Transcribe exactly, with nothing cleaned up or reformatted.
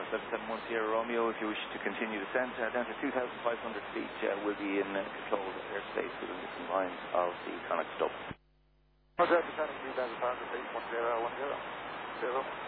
seven seven one Sierra Romeo. If you wish to continue descent uh, down to two thousand five hundred feet, uh, we'll be in uh, controlled airspace within the confines of the Connacht Stub. Roger, descending two thousand five hundred feet, one zero one zero. Zero.